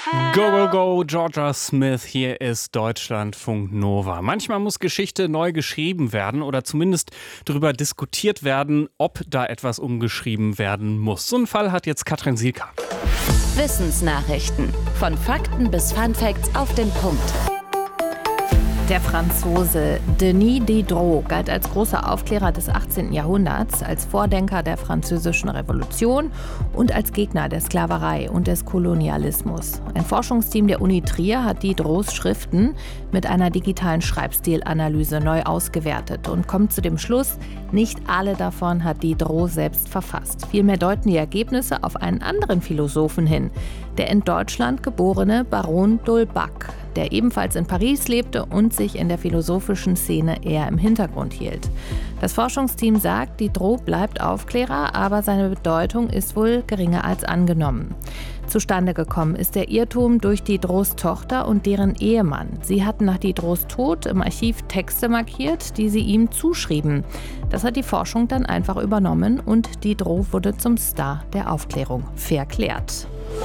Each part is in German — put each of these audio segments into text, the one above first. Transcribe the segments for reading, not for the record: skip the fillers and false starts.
Go, go, go, Georgia Smith, hier ist Deutschlandfunk Nova. Manchmal muss Geschichte neu geschrieben werden oder zumindest darüber diskutiert werden, ob da etwas umgeschrieben werden muss. So einen Fall hat jetzt Katrin Sielka. Wissensnachrichten. Von Fakten bis Funfacts auf den Punkt. Der Franzose Denis Diderot galt als großer Aufklärer des 18. Jahrhunderts, als Vordenker der Französischen Revolution und als Gegner der Sklaverei und des Kolonialismus. Ein Forschungsteam der Uni Trier hat Diderots Schriften mit einer digitalen Schreibstilanalyse neu ausgewertet und kommt zu dem Schluss, nicht alle davon hat Diderot selbst verfasst. Vielmehr deuten die Ergebnisse auf einen anderen Philosophen hin, der in Deutschland geborene Baron d'Holbach, der ebenfalls in Paris lebte und sich in der philosophischen Szene eher im Hintergrund hielt. Das Forschungsteam sagt, Diderot bleibt Aufklärer, aber seine Bedeutung ist wohl geringer als angenommen. Zustande gekommen ist der Irrtum durch Diderots Tochter und deren Ehemann. Sie hatten nach Diderots Tod im Archiv Texte markiert, die sie ihm zuschrieben. Das hat die Forschung dann einfach übernommen und Diderot wurde zum Star der Aufklärung verklärt.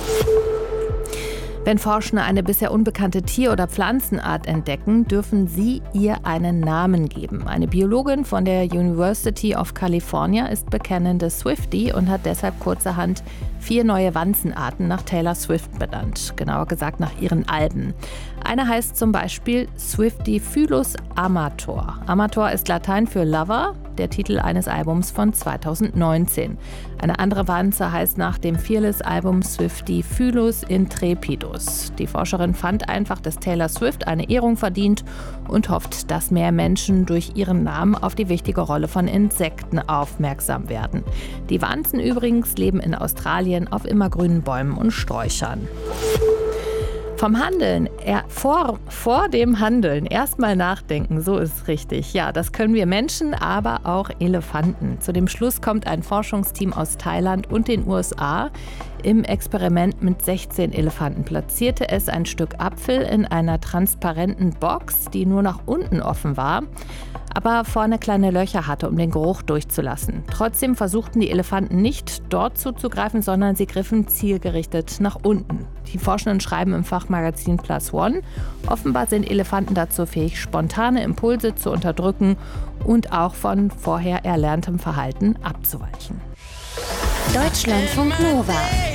Wenn Forschende eine bisher unbekannte Tier- oder Pflanzenart entdecken, dürfen sie ihr einen Namen geben. Eine Biologin von der University of California ist bekennende Swiftie und hat deshalb kurzerhand 4 neue Wanzenarten nach Taylor Swift benannt, genauer gesagt nach ihren Alben. Eine heißt zum Beispiel Swiftifylus amator. Amator ist Latein für Lover, der Titel eines Albums von 2019. Eine andere Wanze heißt nach dem Fearless-Album Swiftifylus intrepidus. Die Forscherin fand einfach, dass Taylor Swift eine Ehrung verdient und hofft, dass mehr Menschen durch ihren Namen auf die wichtige Rolle von Insekten aufmerksam werden. Die Wanzen übrigens leben in Australien auf immergrünen Bäumen und Sträuchern. Vom Handeln, vor dem Handeln erstmal nachdenken, so ist es richtig. Ja, das können wir Menschen, aber auch Elefanten. Zu dem Schluss kommt ein Forschungsteam aus Thailand und den USA. Im Experiment mit 16 Elefanten platzierte es ein Stück Apfel in einer transparenten Box, die nur nach unten offen war, aber vorne kleine Löcher hatte, um den Geruch durchzulassen. Trotzdem versuchten die Elefanten nicht dort zuzugreifen, sondern sie griffen zielgerichtet nach unten. Die Forschenden schreiben im Fachmagazin Plus One, offenbar sind Elefanten dazu fähig, spontane Impulse zu unterdrücken und auch von vorher erlerntem Verhalten abzuweichen. Deutschlandfunk Nova.